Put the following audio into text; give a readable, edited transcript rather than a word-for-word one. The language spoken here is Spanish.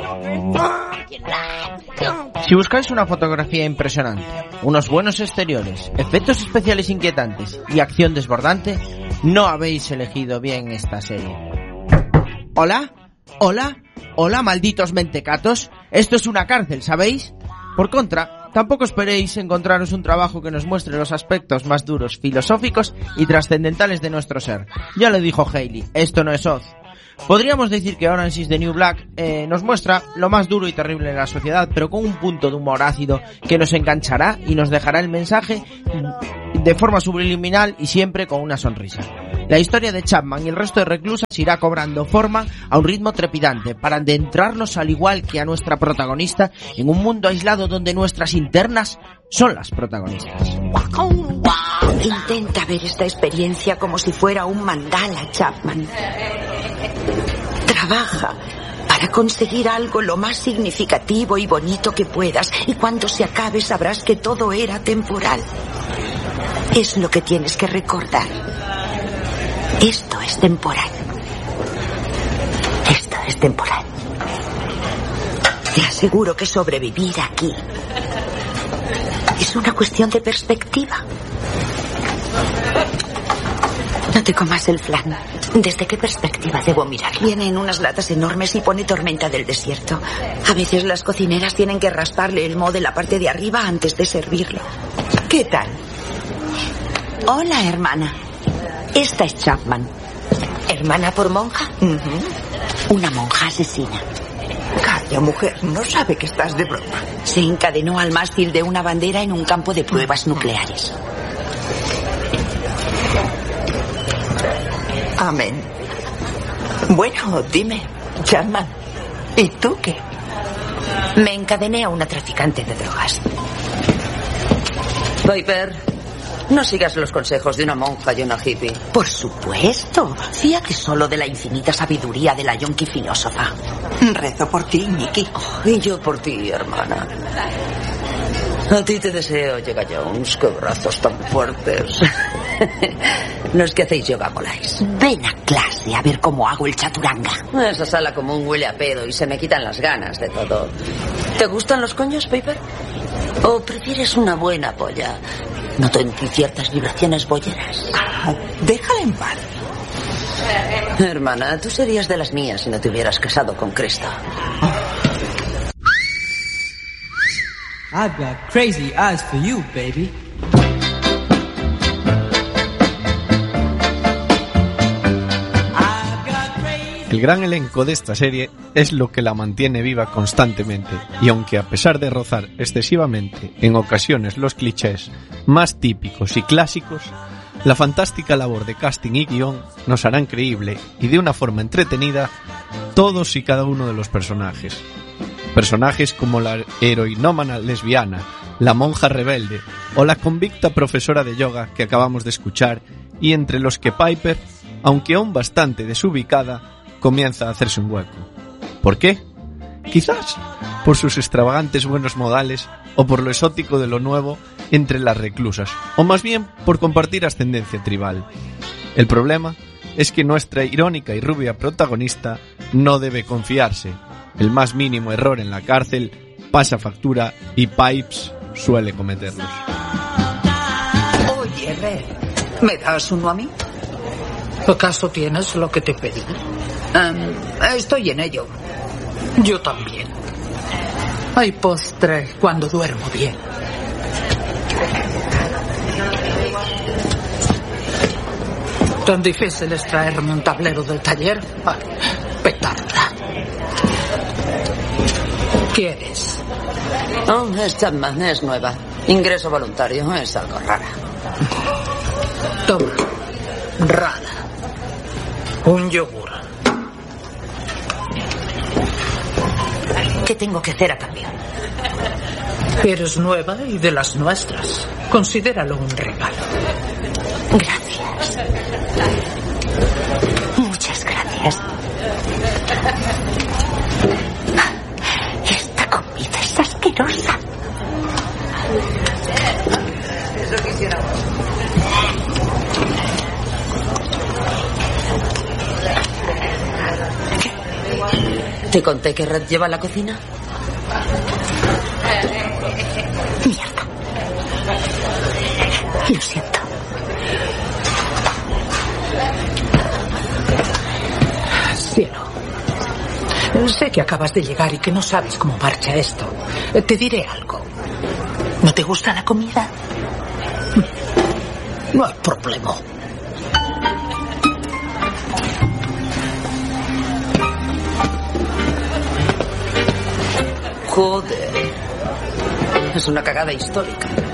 Si buscáis una fotografía impresionante, unos buenos exteriores, efectos especiales inquietantes y acción desbordante, no habéis elegido bien esta serie. ¿Hola? ¿Hola? ¿Hola, malditos mentecatos? Esto es una cárcel, ¿sabéis? Por contra, tampoco esperéis encontraros un trabajo que nos muestre los aspectos más duros, filosóficos y trascendentales de nuestro ser. Ya lo dijo Hayley, esto no es Oz. Podríamos decir que Orange is the New Black nos muestra lo más duro y terrible de la sociedad, pero con un punto de humor ácido que nos enganchará y nos dejará el mensaje de forma subliminal y siempre con una sonrisa. La historia de Chapman y el resto de reclusas irá cobrando forma a un ritmo trepidante para adentrarnos, al igual que a nuestra protagonista, en un mundo aislado donde nuestras internas son las protagonistas. Intenta ver esta experiencia como si fuera un mandala, Chapman. Trabaja para conseguir algo lo más significativo y bonito que puedas, y cuando se acabe sabrás que todo era temporal. Es lo que tienes que recordar. Esto es temporal. Esto es temporal. Te aseguro que sobrevivir aquí es una cuestión de perspectiva. No te comas el flan. ¿Desde qué perspectiva debo mirar? Viene en unas latas enormes y pone tormenta del desierto. A veces las cocineras tienen que rasparle el moho de la parte de arriba antes de servirlo. ¿Qué tal? Hola, hermana. Esta es Chapman. ¿Hermana por monja? Una monja asesina. Calla, mujer, no sabe que estás de broma. Se encadenó al mástil de una bandera en un campo de pruebas nucleares. Amén. Bueno, dime, Chapman, ¿y tú qué? Me encadené a una traficante de drogas. Piper, no sigas los consejos de una monja y una hippie. Por supuesto. Fíjate solo de la infinita sabiduría de la yonki filósofa. Rezo por ti, Nikki. Y yo por ti, hermana. A ti te deseo, Yoga Jones. Qué brazos tan fuertes. Los que hacéis yoga moláis. Ven a clase a ver cómo hago el chaturanga. Esa sala común huele a pedo y se me quitan las ganas de todo. ¿Te gustan los coños, Piper? ¿O prefieres una buena polla? Noto en ti ciertas vibraciones bolleras. Déjala en paz. Hermana, tú serías de las mías si no te hubieras casado con Cristo. I've got crazy eyes for you, baby. El gran elenco de esta serie es lo que la mantiene viva constantemente, y aunque a pesar de rozar excesivamente en ocasiones los clichés más típicos y clásicos, la fantástica labor de casting y guión nos harán creíble y de una forma entretenida todos y cada uno de los personajes. Personajes como la heroinómana lesbiana, la monja rebelde o la convicta profesora de yoga que acabamos de escuchar, y entre los que Piper, aunque aún bastante desubicada, comienza a hacerse un hueco. ¿Por qué? Quizás por sus extravagantes buenos modales o por lo exótico de lo nuevo entre las reclusas, o más bien por compartir ascendencia tribal. El problema es que nuestra irónica y rubia protagonista no debe confiarse. El más mínimo error en la cárcel pasa factura y Pipes suele cometerlos. Oye, Red, ¿me das uno a mí? ¿Acaso tienes lo que te pedí? Estoy en ello. Yo también. Hay postre cuando duermo bien. ¿Tan difícil es traerme un tablero del taller? Petarda. ¿Quieres? Oh, es Chapman, es nueva. Ingreso voluntario, es algo rara. Toma. Rara. Un yogur. ¿Qué tengo que hacer a cambio? Eres nueva y de las nuestras. Considéralo un regalo. Gracias. Muchas gracias. Esta comida es asquerosa. Eso quisiéramos. ¿Te conté que Red lleva la cocina? Mierda. Lo siento. Cielo. Sé que acabas de llegar y que no sabes cómo marcha esto. Te diré algo. ¿No te gusta la comida? No hay problema. Joder. Es una cagada histórica.